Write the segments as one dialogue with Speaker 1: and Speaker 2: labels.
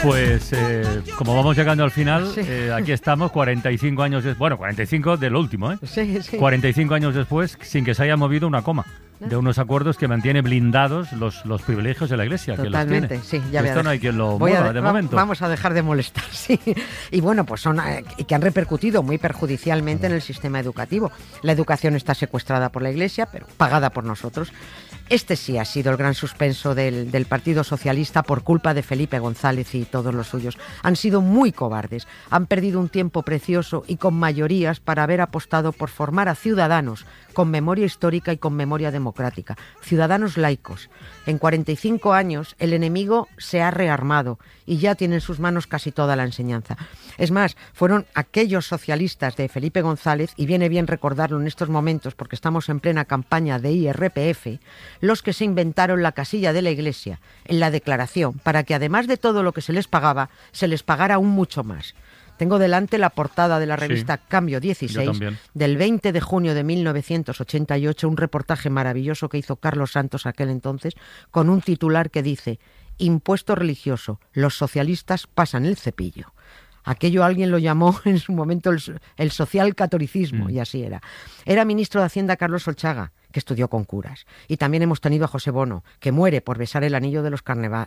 Speaker 1: Pues como vamos llegando al final,
Speaker 2: Sí.
Speaker 1: aquí estamos 45 años después, bueno, 45 de lo último, ¿eh?
Speaker 2: Sí, sí.
Speaker 1: 45 años después, sin que se haya movido una coma, de unos acuerdos que mantiene blindados los privilegios de la Iglesia.
Speaker 2: Totalmente,
Speaker 1: que los
Speaker 2: sí.
Speaker 1: tiene.
Speaker 2: Ya
Speaker 1: Esto no hay quien lo mueva, de momento.
Speaker 2: Vamos a dejar de molestar, sí. Y bueno, pues son que han repercutido muy perjudicialmente en el sistema educativo. La educación está secuestrada por la Iglesia, pero pagada por nosotros. Este sí ha sido el gran suspenso del Partido Socialista por culpa de Felipe González y todos los suyos. Han sido muy cobardes, han perdido un tiempo precioso y con mayorías para haber apostado por formar a ciudadanos con memoria histórica y con memoria democrática, ciudadanos laicos. En 45 años el enemigo se ha rearmado y ya tiene en sus manos casi toda la enseñanza. Es más, fueron aquellos socialistas de Felipe González, y viene bien recordarlo en estos momentos porque estamos en plena campaña de IRPF, los que se inventaron la casilla de la Iglesia en la declaración para que además de todo lo que se les pagaba, se les pagara aún mucho más. Tengo delante la portada de la revista Cambio 16 del 20 de junio de 1988, un reportaje maravilloso que hizo Carlos Santos aquel entonces, con un titular que dice: Impuesto religioso, los socialistas pasan el cepillo. Aquello alguien lo llamó en su momento el social catolicismo, y así era. Era ministro de Hacienda Carlos Solchaga, que estudió con curas. Y también hemos tenido a José Bono, que muere por besar el anillo de los carnavales,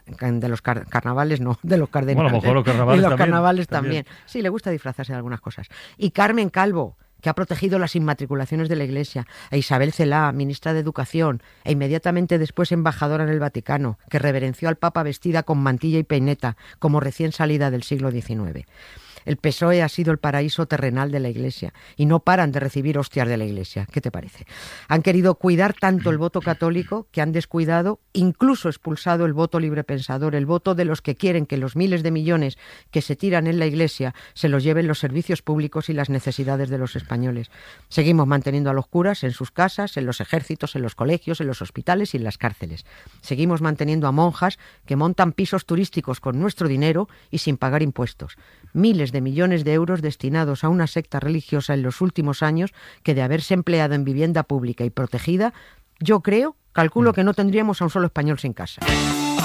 Speaker 2: no, de los cardenales.
Speaker 1: Bueno, a lo mejor los carnavales,
Speaker 2: y los carnavales también. Sí, le gusta disfrazarse de algunas cosas. Y Carmen Calvo, que ha protegido las inmatriculaciones de la Iglesia, a Isabel Celá, ministra de Educación, e inmediatamente después embajadora en el Vaticano, que reverenció al Papa vestida con mantilla y peineta, como recién salida del siglo XIX. El PSOE ha sido el paraíso terrenal de la Iglesia y no paran de recibir hostias de la Iglesia. ¿Qué te parece? Han querido cuidar tanto el voto católico que han descuidado, incluso expulsado el voto librepensador, el voto de los que quieren que los miles de millones que se tiran en la Iglesia se los lleven los servicios públicos y las necesidades de los españoles. Seguimos manteniendo a los curas en sus casas, en los ejércitos, en los colegios, en los hospitales y en las cárceles. Seguimos manteniendo a monjas que montan pisos turísticos con nuestro dinero y sin pagar impuestos. Miles de millones de euros destinados a una secta religiosa en los últimos años que, de haberse empleado en vivienda pública y protegida, calculo que no tendríamos a un solo español sin casa.